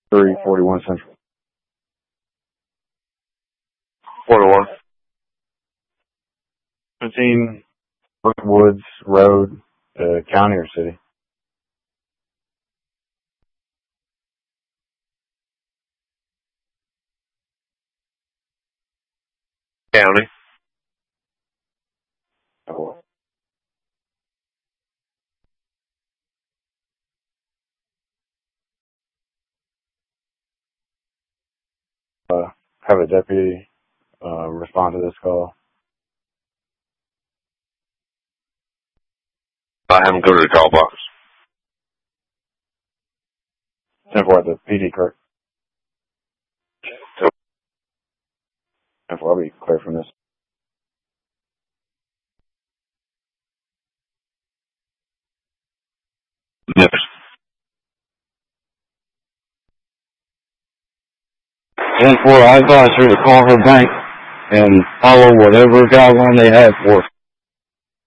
341 Central. 41. 15 Woods Road, county or city? County. Oh. Have a deputy respond to this call. I have him go to the call box. 10-4 at the PD, correct? So, 10-4, I'll be clear from this. yes. 10-4, I advise her to call her bank and follow whatever guideline they have for